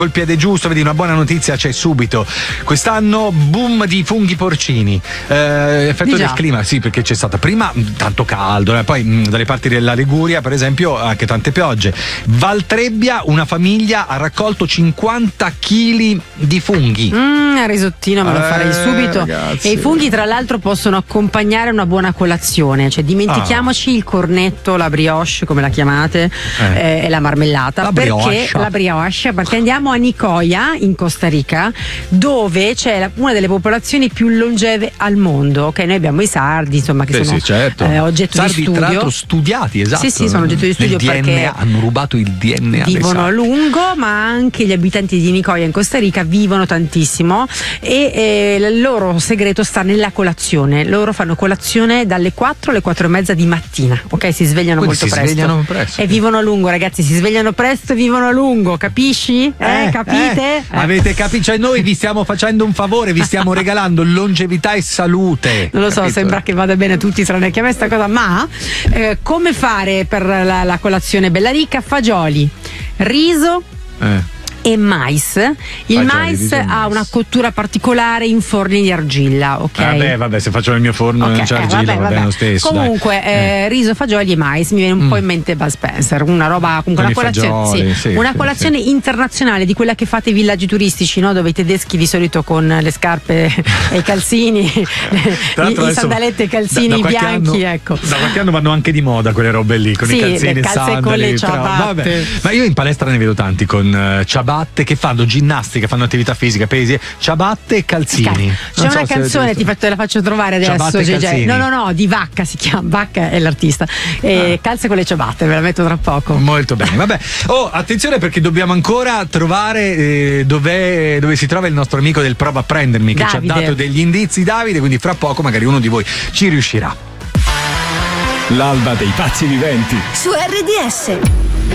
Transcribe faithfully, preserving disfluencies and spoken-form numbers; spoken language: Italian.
col piede giusto, vedi, una buona notizia c'è subito. Quest'anno boom di funghi porcini, eh, effetto del clima, sì, perché c'è stata prima tanto caldo, eh, poi mh, dalle parti della Liguria per esempio anche tante piogge. Valtrebbia, una famiglia ha raccolto cinquanta chili di funghi. Mm, risottino me lo eh, farei subito. Ragazzi. E i funghi tra l'altro possono accompagnare una buona colazione, cioè dimentichiamoci ah. il cornetto, la brioche come la chiamate eh. Eh, e la marmellata, la perché brioche. la brioche perché andiamo a Nicoya in Costa Rica, dove c'è la, una delle popolazioni più longeve al mondo. Ok, noi abbiamo i sardi, insomma, che Beh, sono sì, certo. eh, oggetto sardi, di studio. Tra l'altro studiati, esatto. Sì, sì, sono oggetto di studio Nel perché D N A, hanno rubato il D N A. Vivono a lungo, ma anche gli abitanti di Nicoya in Costa Rica vivono tantissimo e eh, il loro segreto sta nella colazione. Loro fanno colazione dalle quattro alle quattro e mezza di mattina, ok? Si svegliano Quindi molto si presto. svegliano presto. E vivono a lungo, ragazzi, si svegliano presto e vivono a lungo, capisci? Eh, Eh, capite? Eh, avete capito? Cioè noi vi stiamo facendo un favore, vi stiamo regalando longevità e salute. Non lo so, capito? Sembra che vada bene a tutti tranne che a me sta cosa, ma eh, come fare per la, la colazione bella ricca? Fagioli, riso Eh. e mais. Il Fagioli, mais riso e ha mais. una cottura particolare in forni di argilla, ok? Vabbè, vabbè, se faccio nel mio forno Okay, non c'è eh, argilla, vabbè, va vabbè. bene lo stesso. Comunque, dai. eh, riso, fagioli e mais. Mi viene un Mm. po' in mente Bud Spencer, una roba, comunque Con una i colazione, fagioli, sì, sì, una sì, colazione internazionale di quella che fate ai villaggi turistici, no? Dove i tedeschi di solito con le scarpe e i calzini, Tra i, l'altro i adesso sandaletti e i calzini da- da qualche bianchi, anno- ecco. Da qualche anno vanno anche di moda quelle robe lì, con Sì, i calzini le e calze sandali, con le però, ciabatte. vabbè. Ma io in palestra ne vedo tanti con eh, ciabatte che fanno ginnastica, fanno attività fisica, pesi, ciabatte e calzini. C'è Non so una se canzone, avete ti fa- te la faccio trovare adesso, Ciabatte e G J. calzini. No, no, no, di Vacca si chiama, Vacca è l'artista. E Ah. calze con le ciabatte, ve la metto tra poco. Molto bene, vabbè. Oh, attenzione perché dobbiamo ancora trovare eh, dov'è, dove si trova il nostro amico del Prova a prendermi, che Davide. ci ha dato degli indizi, Davide, quindi fra poco magari uno di voi ci riuscirà. L'alba dei pazzi viventi Su R D S.